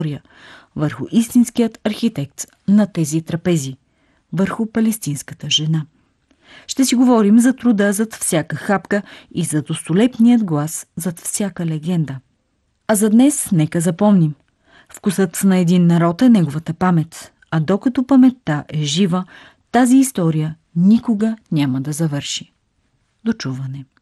върху истинският архитект на тези трапези, върху палестинската жена. Ще си говорим за труда зад всяка хапка и за достолепният глас зад всяка легенда. А за днес нека запомним: вкусът на един народ е неговата памет, а докато паметта е жива, тази история никога няма да завърши. До чуване!